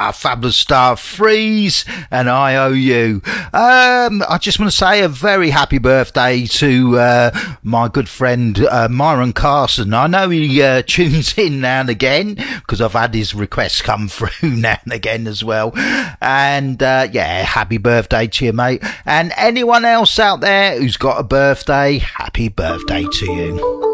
Fabulous Star, Freeze, and I Owe You. I just want to say a very happy birthday to my good friend Myron Carson. I know he tunes in now and again because I've had his requests come through now and again as well. And yeah, happy birthday to you, mate. And anyone else out there who's got a birthday, happy birthday to you.